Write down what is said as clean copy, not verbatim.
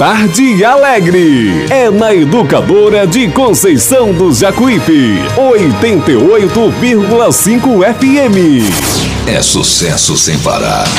Tarde Alegre. É na Educadora de Conceição do Jacuípe. 88,5 FM. É sucesso sem parar.